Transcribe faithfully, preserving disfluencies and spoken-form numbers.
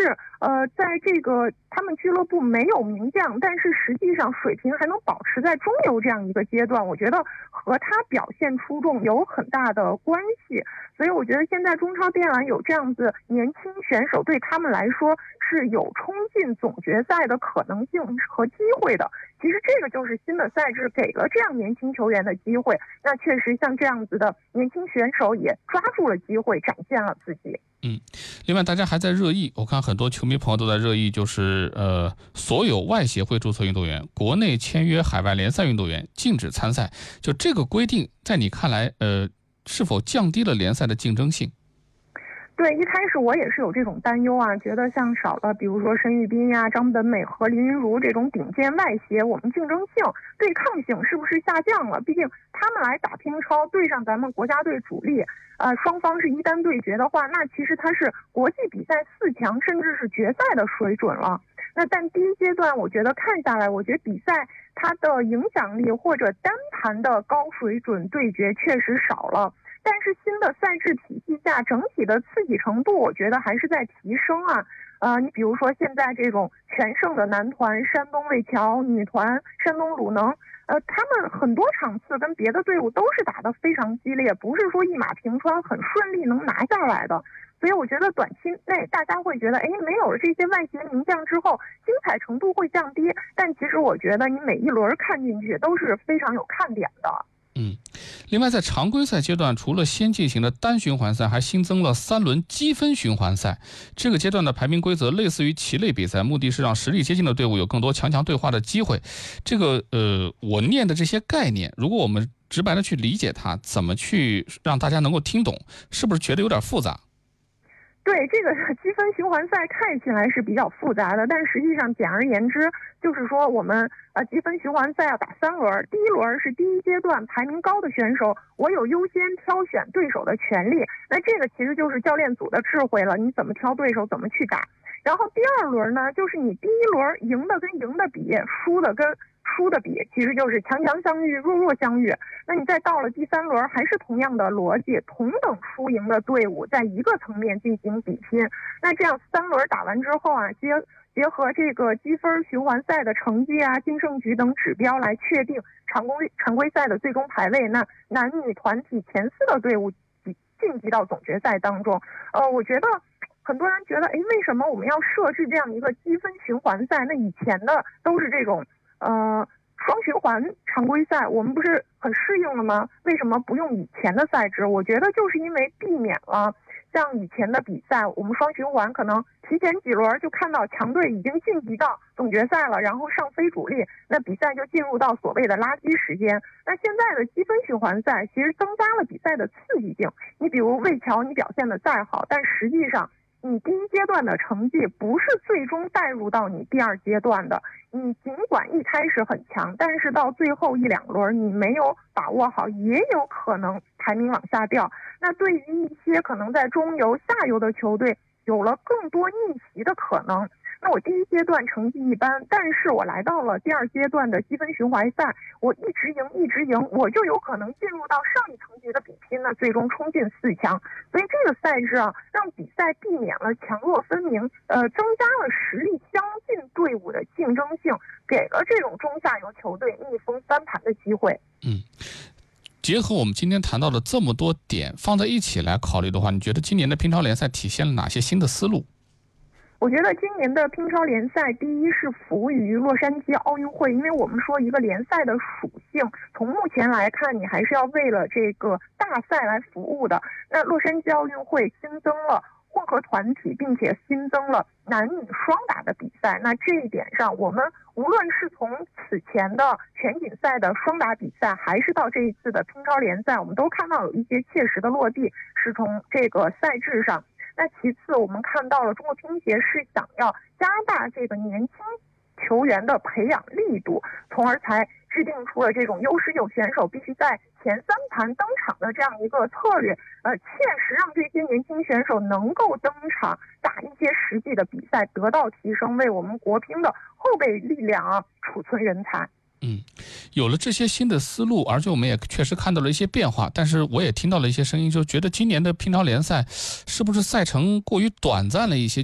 呃，在这个他们俱乐部没有名将，但是实际上水平还能保持在中游这样一个阶段，我觉得和他表现出众有很大的关系。所以我觉得现在中超电缆有这样子年轻选手，对他们来说是有冲进总决赛的可能性和机会的。其实这个就是新的赛制给了这样年轻球员的机会，那确实像这样子的年轻选手也抓住了机会，展现了自己。 嗯，另外大家还在热议，我看很多球迷朋友都在热议，就是呃，所有外协会注册运动员、国内签约海外联赛运动员禁止参赛。就这个规定，在你看来，呃，是否降低了联赛的竞争性？ 对，一开始我也是有这种担忧啊，觉得像少了比如说申玉斌呀、张本美和林云儒这种顶尖外协，我们竞争性、对抗性是不是下降了？毕竟他们来打乒超，对上咱们国家队主力，呃，双方是一单对决的话，那其实他是国际比赛四强甚至是决赛的水准了。那但第一阶段，我觉得看下来，我觉得比赛它的影响力或者单盘的高水准对决确实少了。但是新的赛制体系下，整体的刺激程度，我觉得还是在提升啊。呃，你比如说现在这种全胜的男团山东魏桥，女团山东鲁能，呃，他们很多场次跟别的队伍都是打得非常激烈，不是说一马平川很顺利能拿下来的。所以我觉得短期内大家会觉得，哎，没有了这些外协名将之后，精彩程度会降低。但其实我觉得你每一轮看进去都是非常有看点的。 嗯，另外在常规赛阶段，除了先进行的单循环赛，还新增了三轮积分循环赛。这个阶段的排名规则类似于棋类比赛，目的是让实力接近的队伍有更多强强对话的机会。这个呃，我念的这些概念，如果我们直白的去理解它，怎么去让大家能够听懂，是不是觉得有点复杂？ 对，这个积分循环赛看起来是比较复杂的，但实际上简而言之，就是说我们呃积分循环赛要打三轮，第一轮是第一阶段排名高的选手，我有优先挑选对手的权利。那这个其实就是教练组的智慧了，你怎么挑对手，怎么去打。然后第二轮呢，就是你第一轮赢的跟赢的比，输的跟输的比，其实就是强强相遇，弱弱相遇。那你再到了第三轮，还是同样的逻辑，同等输赢的队伍在一个层面进行比拼。那这样三轮打完之后啊，结结合这个积分循环赛的成绩啊、净胜局等指标来确定常规常规赛的最终排位。那男女团体前四的队伍晋级到总决赛当中。呃，我觉得很多人觉得，哎，为什么我们要设置这样一个积分循环赛？那以前的都是这种呃双循环常规赛，我们不是很适应了吗？为什么不用以前的赛制？我觉得就是因为避免了像以前的比赛，我们双循环可能提前几轮就看到强队已经晋级到总决赛了，然后上非主力，那比赛就进入到所谓的垃圾时间。那现在的积分循环赛其实增加了比赛的刺激性。你比如魏桥，你表现的再好，但实际上你第一阶段的成绩不是最终带入到你第二阶段的，你尽管一开始很强，但是到最后一两轮你没有把握好，也有可能排名往下掉。那对于一些可能在中游、下游的球队，有了更多逆袭的可能。那我第一阶段成绩一般，但是我来到了第二阶段的积分循环赛，我一直赢一直赢，我就有可能进入到上一层级的比拼呢，最终冲进四强。所以这个赛制啊，让比赛避免了强弱分明，呃，增加了实力相近队伍的竞争性，给了这种中下游球队逆风翻盘的机会。 嗯。结合我们今天谈到的这么多点放在一起来考虑的话，你觉得今年的乒超联赛体现了哪些新的思路？ 我觉得今年的乒超联赛，第一是服务于洛杉矶奥运会，因为我们说一个联赛的属性，从目前来看，你还是要为了这个大赛来服务的。那洛杉矶奥运会新增了混合团体，并且新增了男女双打的比赛。那这一点上，我们无论是从此前的全锦赛的双打比赛，还是到这一次的乒超联赛，我们都看到有一些切实的落地，是从这个赛制上。那其次，我们看到了中国乒协是想要加大这个年轻球员的培养力度，从而才制定出了这种优势有选手必须在前三盘登场的这样一个策略，呃，切实让这些年轻选手能够登场打一些实际的比赛，得到提升，为我们国乒的后备力量啊储存人才。 嗯，有了这些新的思路，而且我们也确实看到了一些变化，但是我也听到了一些声音，就觉得今年的乒超联赛是不是赛程过于短暂了一些？